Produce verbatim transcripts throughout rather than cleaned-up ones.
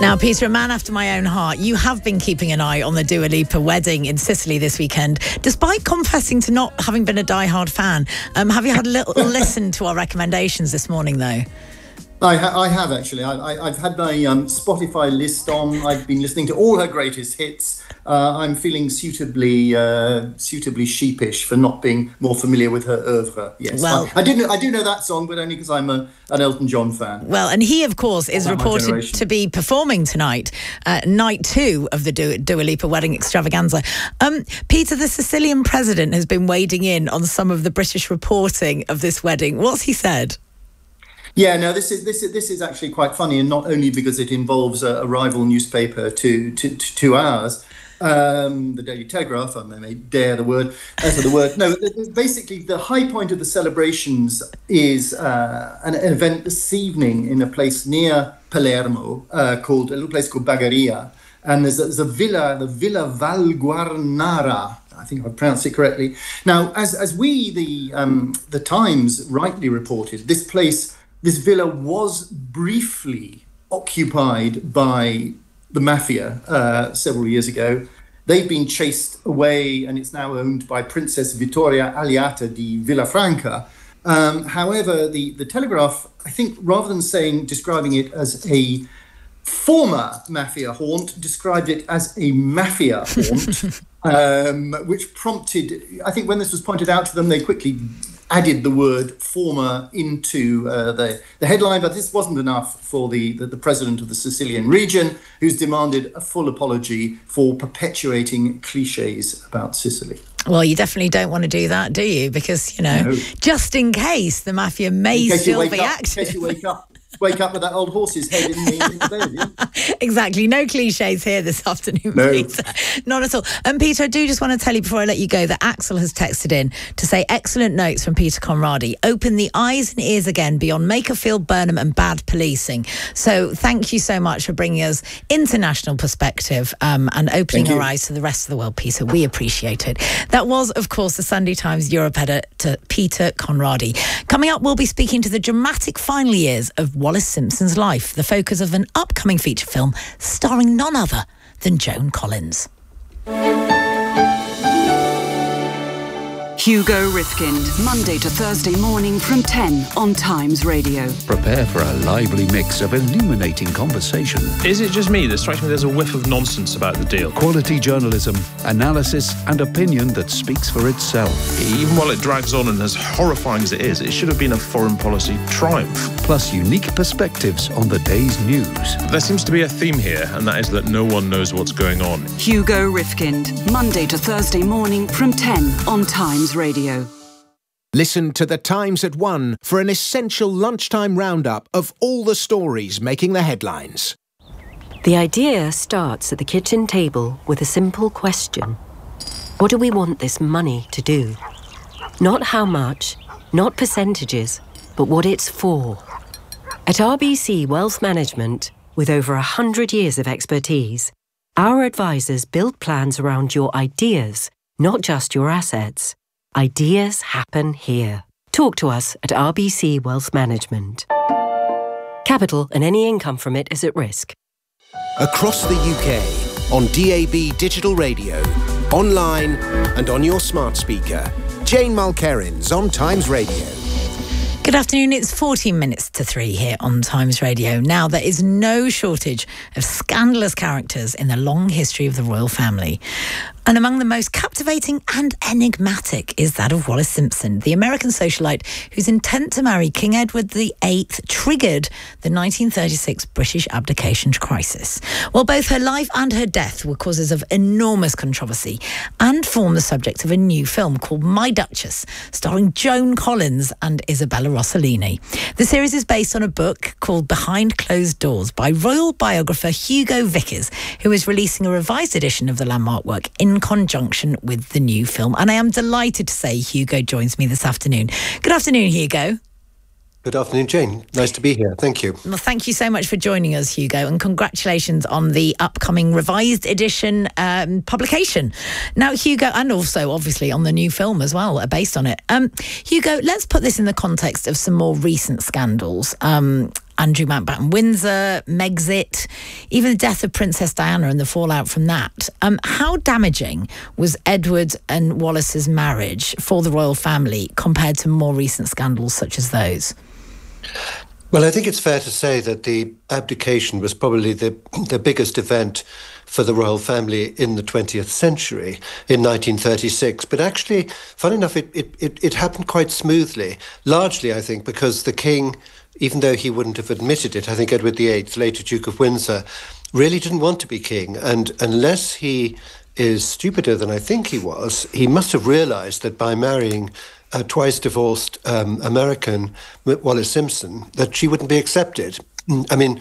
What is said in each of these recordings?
Now, Peter, a man after my own heart, you have been keeping an eye on the Dua Lipa wedding in Sicily this weekend, despite confessing to not having been a diehard fan. Um, have you had a little listen to our recommendations this morning, though? I, ha- I have, actually. I, I, I've had my um, Spotify list on. I've been listening to all her greatest hits. Uh, I'm feeling suitably uh, suitably sheepish for not being more familiar with her oeuvre. Yes, well, I, I do know I do know that song, but only because I'm a, an Elton John fan. Well, and he, of course, is reported to be performing tonight, uh, night two of the Dua, Dua Lipa wedding extravaganza. Um, Peter, the Sicilian president has been wading in on some of the British reporting of this wedding. What's he said? Yeah, no, this is this is this is actually quite funny, and not only because it involves a, a rival newspaper to to, to, to ours. Um, the Daily Telegraph, I may dare the word, utter the word. No, basically the high point of the celebrations is uh, an event this evening in a place near Palermo uh, called, a little place called Bagheria. And there's a, there's a villa, the Villa Valguarnara. I think I pronounced it correctly. Now, as as we, the um, the Times, rightly reported, this place, this villa was briefly occupied by the mafia uh, several years ago. They've been chased away, and it's now owned by Princess Vittoria Aliata di Villafranca. Um, however, the, the Telegraph, I think, rather than saying, describing it as a former mafia haunt, described it as a mafia haunt, um, which prompted, I think when this was pointed out to them, they quickly added the word former into uh, the, the headline, but this wasn't enough for the, the, the president of the Sicilian region, who's demanded a full apology for perpetuating cliches about Sicily. Well, you definitely don't want to do that, do you? Because, you know, no. just in case the mafia may still be up, active. In case you wake up. Wake up with that old horse's head in the, in the bed, yeah? Exactly. No cliches here this afternoon, no. Peter. Not at all. And Peter, I do just want to tell you before I let you go that Axel has texted in to say excellent notes from Peter Conradi. Open the eyes and ears again beyond Makerfield, Burnham and bad policing. So thank you so much for bringing us international perspective um, and opening our eyes to the rest of the world, Peter. We appreciate it. That was, of course, the Sunday Times Europe editor, Peter Conradi. Coming up, we'll be speaking to the dramatic final years of Wallace Simpson's life, the focus of an upcoming feature film starring none other than Joan Collins. Hugo Rifkind, Monday to Thursday morning from ten on Times Radio. Prepare for a lively mix of illuminating conversation. Is it just me that strikes me there's a whiff of nonsense about the deal? Quality journalism, analysis and opinion that speaks for itself. Even while it drags on and as horrifying as it is, it should have been a foreign policy triumph. Plus unique perspectives on the day's news. There seems to be a theme here, and that is that no one knows what's going on. Hugo Rifkind, Monday to Thursday morning from ten on Times Radio. Listen to The Times at one for an essential lunchtime roundup of all the stories making the headlines. The idea starts at the kitchen table with a simple question. What do we want this money to do? Not how much, not percentages, but what it's for. At R B C Wealth Management, with over one hundred years of expertise, our advisors build plans around your ideas, not just your assets. Ideas happen here. Talk to us at R B C Wealth Management. Capital and any income from it is at risk. Across the U K, on D A B digital radio, online and on your smart speaker. Jane Mulkerins on Times Radio. Good afternoon. It's fourteen minutes to three here on Times Radio. Now, there is no shortage of scandalous characters in the long history of the royal family. And among the most captivating and enigmatic is that of Wallace Simpson, the American socialite whose intent to marry King Edward the Eighth triggered the nineteen thirty-six British abdication crisis. Well, both her life and her death were causes of enormous controversy and form the subject of a new film called My Duchess, starring Joan Collins and Isabella Rossellini. The series is based on a book called Behind Closed Doors by royal biographer Hugo Vickers, who is releasing a revised edition of the landmark work in conjunction with the new film. And I am delighted to say Hugo joins me this afternoon. Good afternoon, Hugo. Good afternoon, Jane. Nice to be here. Thank you. Well, thank you so much for joining us, Hugo, and congratulations on the upcoming revised edition um, publication. Now, Hugo, and also obviously on the new film as well, uh, based on it. Um, Hugo, let's put this in the context of some more recent scandals. Um, Andrew Mountbatten-Windsor, Megxit, even the death of Princess Diana and the fallout from that. Um, how damaging was Edward and Wallis's marriage for the royal family compared to more recent scandals such as those? Well, I think it's fair to say that the abdication was probably the, the biggest event for the royal family in the twentieth century in nineteen thirty-six. But actually, fun enough, it, it, it, it happened quite smoothly, largely, I think, because the king, even though he wouldn't have admitted it, I think Edward the Eighth, later Duke of Windsor, really didn't want to be king. And unless he is stupider than I think he was, he must have realised that by marrying a twice divorced um, American, Wallis Simpson, that she wouldn't be accepted. I mean,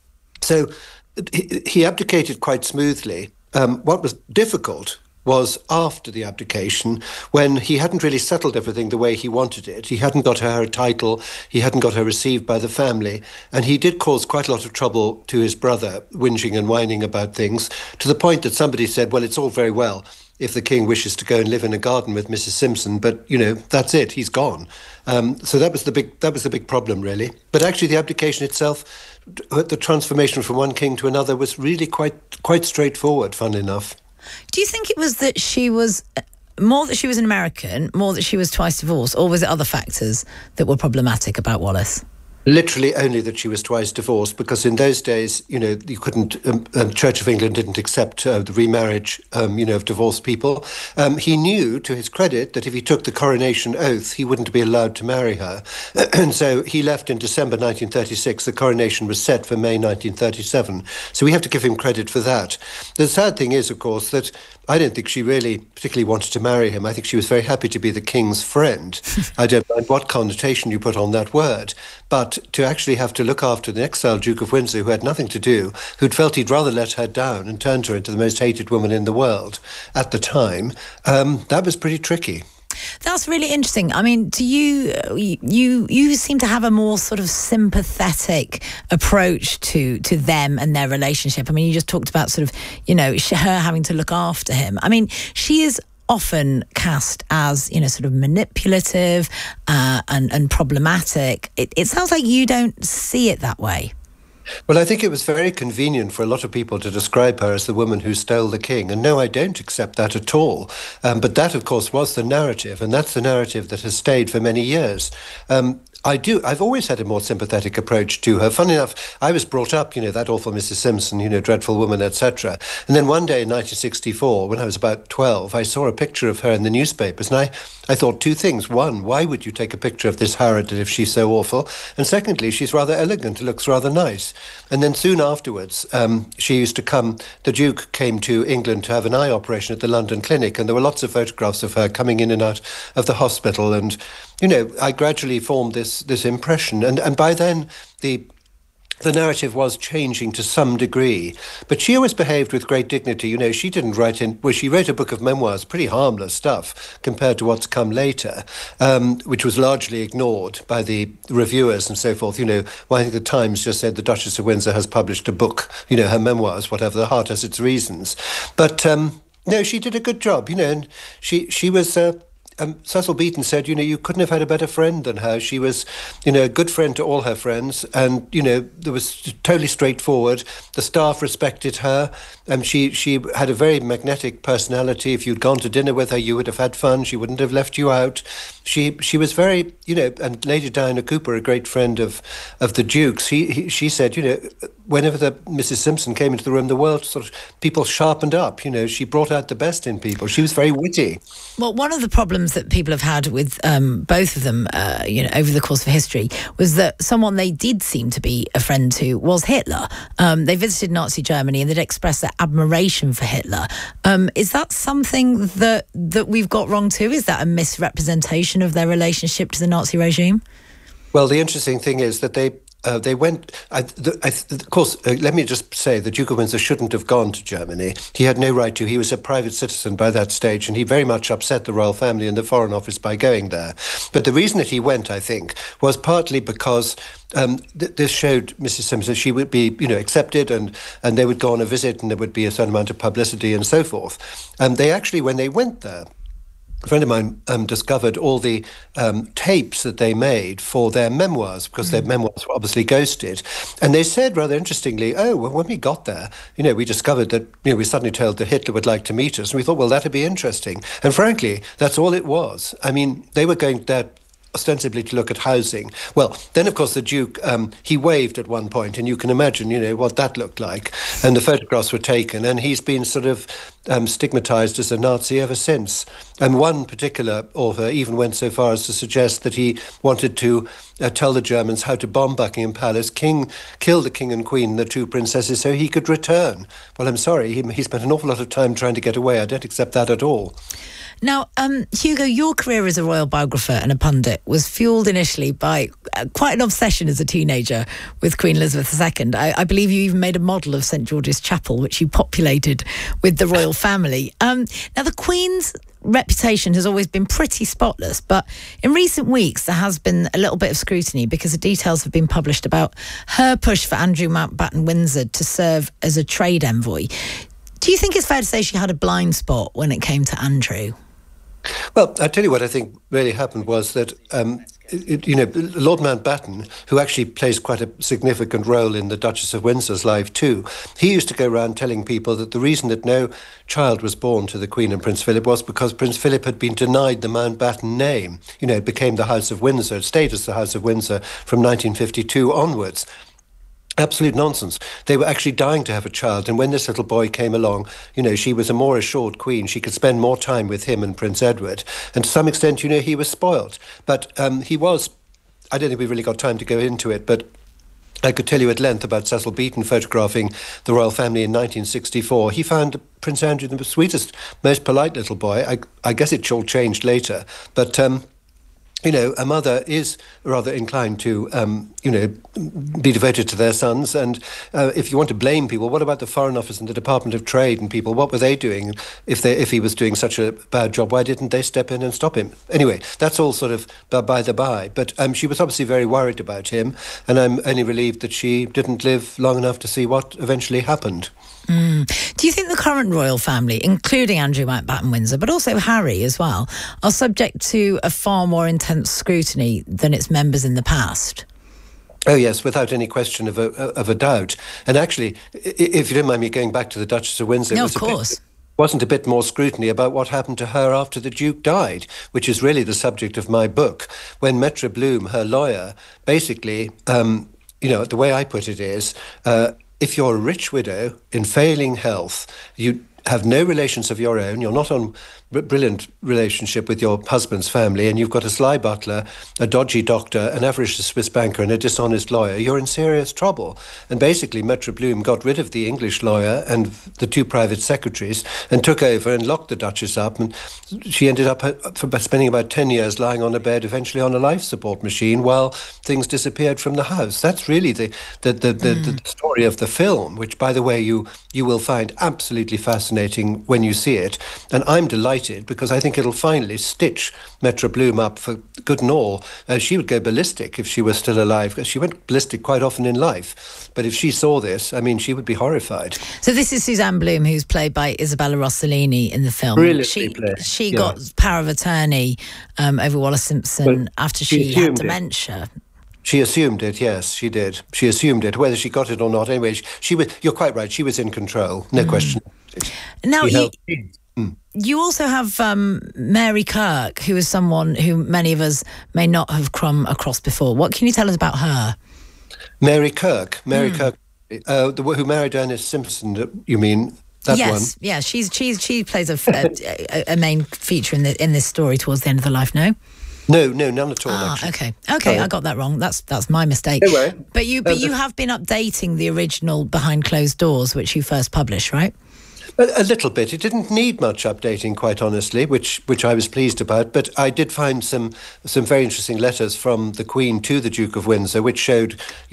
so he, he abdicated quite smoothly. Um, what was difficult was after the abdication, when he hadn't really settled everything the way he wanted it. He hadn't got her a title, he hadn't got her received by the family, and he did cause quite a lot of trouble to his brother, whinging and whining about things, to the point that somebody said, well, it's all very well if the king wishes to go and live in a garden with Missus Simpson, but, you know, that's it, he's gone. Um, so that was the big that was the big problem, really. But actually the abdication itself, the transformation from one king to another, was really quite quite straightforward, funnily enough. Do you think it was that she was, more that she was an American, more that she was twice divorced, or was it other factors that were problematic about Wallis? Literally only that she was twice divorced, because in those days, you know, you couldn't, um, um, Church of England didn't accept uh, the remarriage, um, you know, of divorced people. Um, he knew, to his credit, that if he took the coronation oath, he wouldn't be allowed to marry her. And so he left in December nineteen thirty-six. The coronation was set for May nineteen thirty-seven. So we have to give him credit for that. The sad thing is, of course, that I don't think she really particularly wanted to marry him. I think she was very happy to be the king's friend. I don't mind what connotation you put on that word. But to actually have to look after the exiled Duke of Windsor, who had nothing to do, who'd felt he'd rather let her down and turned her into the most hated woman in the world at the time, um, that was pretty tricky. That's really interesting. I mean, do you you you seem to have a more sort of sympathetic approach to to them and their relationship. I mean, you just talked about sort of, you know, her having to look after him. I mean, she is often cast as, you know, sort of manipulative uh, and and problematic. It, it sounds like you don't see it that way. Well, I think it was very convenient for a lot of people to describe her as the woman who stole the king. And no, I don't accept that at all. Um, but that, of course, was the narrative. And that's the narrative that has stayed for many years. Um, I do. I've always had a more sympathetic approach to her. Funny enough, I was brought up, you know, that awful Missus Simpson, you know, dreadful woman, et cetera. And then one day in nineteen sixty-four, when I was about twelve, I saw a picture of her in the newspapers. And I, I thought two things. One, why would you take a picture of this harridan if she's so awful? And secondly, she's rather elegant, looks rather nice. And then soon afterwards, um, she used to come, the Duke came to England to have an eye operation at the London Clinic, and there were lots of photographs of her coming in and out of the hospital. And, you know, I gradually formed this this impression. And, and by then, the the narrative was changing to some degree. But she always behaved with great dignity. You know, she didn't write in... Well, she wrote a book of memoirs, pretty harmless stuff compared to what's come later, um, which was largely ignored by the reviewers and so forth. You know, well, I think the Times just said the Duchess of Windsor has published a book, you know, her memoirs, whatever, the heart has its reasons. But, um, no, she did a good job, you know, and she, she was... Uh, Um, Cecil Beaton said, you know, you couldn't have had a better friend than her. She was, you know, a good friend to all her friends. And, you know, there was totally straightforward. The staff respected her. And she, she had a very magnetic personality. If you'd gone to dinner with her, you would have had fun. She wouldn't have left you out. She she was very, you know, and Lady Diana Cooper, a great friend of, of the Duke's, he, he, she said, you know, whenever the Missus Simpson came into the room, the world sort of, people sharpened up. You know, she brought out the best in people. She was very witty. Well, one of the problems that people have had with um, both of them, uh, you know, over the course of history, was that someone they did seem to be a friend to was Hitler. Um, they visited Nazi Germany and they'd expressed their admiration for Hitler. Um, is that something that that we've got wrong too? Is that a misrepresentation of their relationship to the Nazi regime? Well, the interesting thing is that they Uh, they went, I, the, I, of course, uh, let me just say, the Duke of Windsor shouldn't have gone to Germany. He had no right to. He was a private citizen by that stage, and he very much upset the royal family and the Foreign Office by going there. But the reason that he went, I think, was partly because um, th- this showed Missus Simpson she would be, you know, accepted, and, and they would go on a visit, and there would be a certain amount of publicity and so forth. And they actually, when they went there, a friend of mine um, discovered all the um, tapes that they made for their memoirs, because mm. their memoirs were obviously ghosted. And they said, rather interestingly, oh, well, when we got there, you know, we discovered that, you know, we suddenly told that Hitler would like to meet us. And we thought, well, that'd be interesting. And frankly, that's all it was. I mean, they were going there ostensibly to look at housing. Well, then, of course, the Duke, um, he waved at one point, and you can imagine, you know, what that looked like. And the photographs were taken, and he's been sort of um, stigmatized as a Nazi ever since. And one particular author even went so far as to suggest that he wanted to uh, tell the Germans how to bomb Buckingham Palace, king, kill the king and queen and the two princesses so he could return. Well, I'm sorry, he, he spent an awful lot of time trying to get away. I don't accept that at all. Now, um, Hugo, your career as a royal biographer and a pundit was fuelled initially by uh, quite an obsession as a teenager with Queen Elizabeth the Second. I, I believe you even made a model of Saint George's Chapel, which you populated with the royal family. Um, now, the Queen's reputation has always been pretty spotless, but in recent weeks there has been a little bit of scrutiny because the details have been published about her push for Andrew Mountbatten Windsor to serve as a trade envoy. Do you think it's fair to say she had a blind spot when it came to Andrew? Well, I tell you what I think really happened was that, um, it, you know, Lord Mountbatten, who actually plays quite a significant role in the Duchess of Windsor's life too, he used to go around telling people that the reason that no child was born to the Queen and Prince Philip was because Prince Philip had been denied the Mountbatten name. You know, it became the House of Windsor, it stayed as the House of Windsor from nineteen fifty-two onwards. Absolute nonsense. They were actually dying to have a child, and when this little boy came along, you know, she was a more assured queen. She could spend more time with him and Prince Edward, and to some extent, you know, he was spoilt. But um, he was, I don't think we really got time to go into it, but I could tell you at length about Cecil Beaton photographing the royal family in nineteen sixty-four. He found Prince Andrew the sweetest, most polite little boy. I, I guess it all changed later, but... Um, You know, a mother is rather inclined to, um, you know, be devoted to their sons. And uh, if you want to blame people, what about the Foreign Office and the Department of Trade and people? What were they doing? If they, if he was doing such a bad job, why didn't they step in and stop him? Anyway, that's all sort of by the by. But um, she was obviously very worried about him. And I'm only relieved that she didn't live long enough to see what eventually happened. Mm. Do you think the current royal family, including Andrew Mountbatten Windsor, but also Harry as well, are subject to a far more intense scrutiny than its members in the past? Oh, yes, without any question of a, of a doubt. And actually, if you don't mind me going back to the Duchess of Windsor... No, of course. Bit, wasn't a bit more scrutiny about what happened to her after the Duke died, which is really the subject of my book. When Metra Bloom, her lawyer, basically, um, you know, the way I put it is... Uh, if you're a rich widow in failing health, you have no relations of your own, you're not on a brilliant relationship with your husband's family, and you've got a sly butler, a dodgy doctor, an average Swiss banker, and a dishonest lawyer, you're in serious trouble. And basically, Metra Bloom got rid of the English lawyer and the two private secretaries and took over and locked the Duchess up. And she ended up spending about ten years lying on a bed, eventually on a life support machine, while things disappeared from the house. That's really the the the, the, mm. the story of the film, which, by the way, you you will find absolutely fascinating when you see it. And I'm delighted because I think it'll finally stitch Metra Bloom up for good and all. Uh, she would go ballistic if she were still alive, because she went ballistic quite often in life. But if she saw this, I mean, she would be horrified. So this is Suzanne Bloom, who's played by Isabella Rossellini in the film. Really, she play. she yeah. got power of attorney um, over Wallace Simpson well, after she, she had dementia. It. She assumed it, yes, she did. She assumed it, whether she got it or not. Anyway, she, she was. You're quite right. She was in control, no mm. question. Now, you, mm. you also have um, Mary Kirk, who is someone who many of us may not have come across before. What can you tell us about her? Mary Kirk, Mary mm. Kirk, uh, the, who married Ernest Simpson. You mean? That yes, one? yeah. She's she's she plays a, a, a main feature in the in this story towards the end of the life. No. No, no, none at all. Ah, actually. okay, okay, oh. I got that wrong. That's that's my mistake. Anyway, but you, but uh, you have been updating the original Behind Closed Doors, which you first published, right? A, a little bit. It didn't need much updating, quite honestly, which which I was pleased about. But I did find some some very interesting letters from the Queen to the Duke of Windsor, which showed, you know,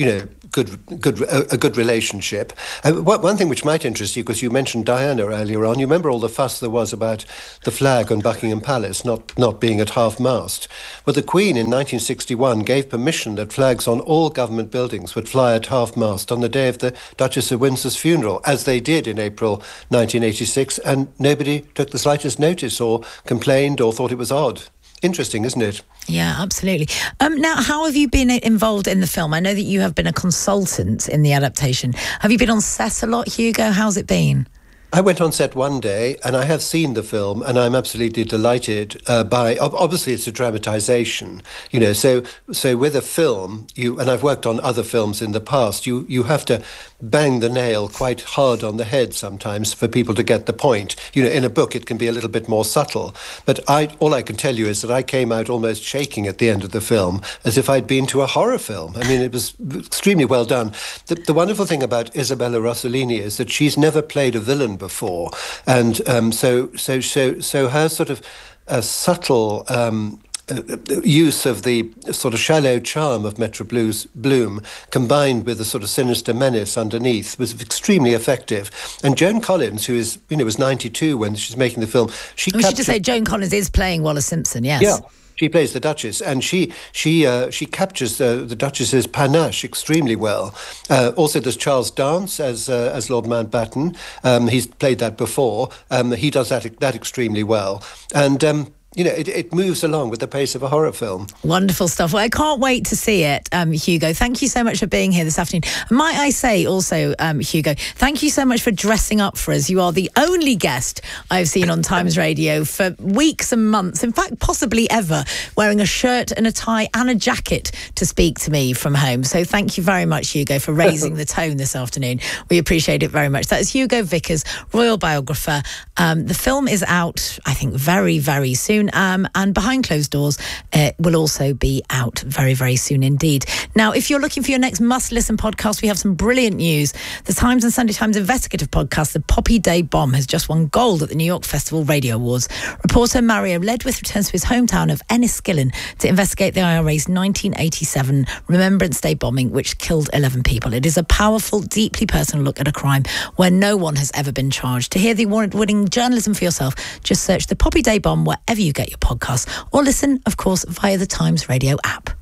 good, good, a, a good relationship. Uh, one thing which might interest you, because you mentioned Diana earlier on, you remember all the fuss there was about the flag on Buckingham Palace not, not being at half-mast. Well, the Queen in nineteen sixty-one gave permission that flags on all government buildings would fly at half-mast on the day of the Duchess of Windsor's funeral, as they did in April nineteen eighty-six, and nobody took the slightest notice or complained or thought it was odd. Interesting, isn't it? Yeah, absolutely. Um, now, how have you been involved in the film? I know that you have been a consultant in the adaptation. Have you been on set a lot, Hugo? How's it been? I went on set one day, and I have seen the film, and I'm absolutely delighted uh, by. Obviously, it's a dramatization, you know. So, so with a film, you and I've worked on other films in the past. You you have to bang the nail quite hard on the head sometimes for people to get the point. You know, in a book, it can be a little bit more subtle. But I, all I can tell you is that I came out almost shaking at the end of the film, as if I'd been to a horror film. I mean, it was extremely well done. The, the wonderful thing about Isabella Rossellini is that she's never played a villain before, and um, so so so so her sort of uh, subtle um, uh, use of the sort of shallow charm of Metro Blues, Bloom, combined with the sort of sinister menace underneath, was extremely effective. And Joan Collins, who is you know was ninety-two when she's making the film, she we captured... should just say Joan Collins is playing Wallace Simpson. Yes. Yeah. She plays the Duchess, and she she uh, she captures uh, the Duchess's panache extremely well. Uh, also, there's Charles Dance as uh, as Lord Mountbatten. Um, he's played that before. Um, he does that that extremely well, and. Um, You know, it, it moves along with the pace of a horror film. Wonderful stuff. Well, I can't wait to see it, um, Hugo. Thank you so much for being here this afternoon. Might I say also, um, Hugo, thank you so much for dressing up for us. You are the only guest I've seen on Times Radio for weeks and months, in fact, possibly ever, wearing a shirt and a tie and a jacket to speak to me from home. So thank you very much, Hugo, for raising the tone this afternoon. We appreciate it very much. That is Hugo Vickers, royal biographer. Um, the film is out, I think, very, very soon. Um, and Behind Closed Doors uh, will also be out very, very soon indeed. Now, if you're looking for your next must-listen podcast, we have some brilliant news. The Times and Sunday Times investigative podcast, The Poppy Day Bomb, has just won gold at the New York Festival Radio Awards. Reporter Mario Ledwith returns to his hometown of Enniskillen to investigate the I R A's nineteen eighty-seven Remembrance Day bombing, which killed eleven people. It is a powerful, deeply personal look at a crime where no one has ever been charged. To hear the award-winning journalism for yourself, just search The Poppy Day Bomb wherever you get your podcasts, or listen, of course, via the Times Radio app.